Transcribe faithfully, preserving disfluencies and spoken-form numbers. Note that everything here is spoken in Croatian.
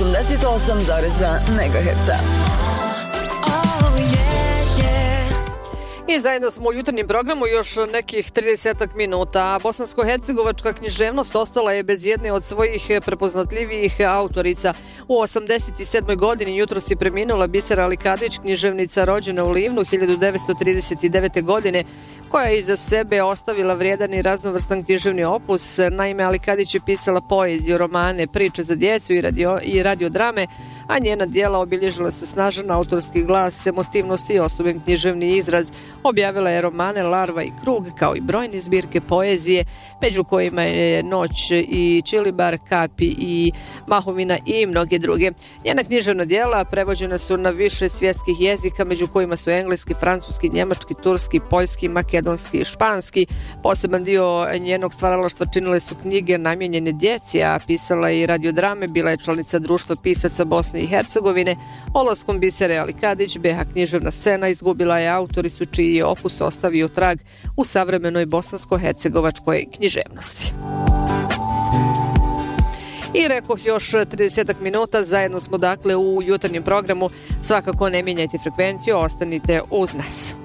osamdeset osam zarez dva megaherca. I zajedno smo u jutarnjem programu još nekih trideset minuta. Bosansko-hercegovačka književnost ostala je bez jedne od svojih prepoznatljivijih autorica. U osamdeset sedmoj godini jutros je preminula Bisera Alikadić, književnica rođena u Livnu hiljadu devetsto trideset devete. godine, koja je iza sebe ostavila vrijedan i raznovrstan književni opus. Naime, Alikadić je pisala poeziju, romane, priče za djecu i, radio, i radiodrame, a njena djela obilježila su snažan autorski glas, emotivnost i osoben književni izraz. Objavila je romane Larva i Krug, kao i brojne zbirke poezije, među kojima je Noć i Čilibar, Kapi i Mahovina i mnoge druge. Njena književna djela prevođena su na više svjetskih jezika, među kojima su engleski, francuski, njemački, turski, poljski, makedonski i španski. Poseban dio njenog stvaralaštva činile su knjige namijenjene djeci, a pisala je i radiodrame, bila je članica Društva pisaca Bosne i Hercegovine. Odlaskom Bisere Alikadić be ha književna scena izgubila je autoricu čiji je opus ostavio trag u savremenoj bosansko-hercegovačkoj književnosti. I rekoh još trideset minuta, zajedno smo dakle u jutarnjem programu. Svakako ne mijenjajte frekvenciju, ostanite uz nas.